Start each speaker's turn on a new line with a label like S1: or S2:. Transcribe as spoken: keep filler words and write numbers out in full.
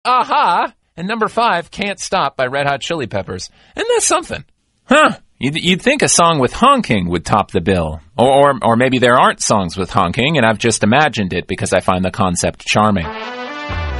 S1: Aha! And number five, Can't Stop by Red Hot Chili Peppers. And that's something. Huh. You'd, you'd think a song with honking would top the bill. Or, or, or maybe there aren't songs with honking, and I've just imagined it because I find the concept charming.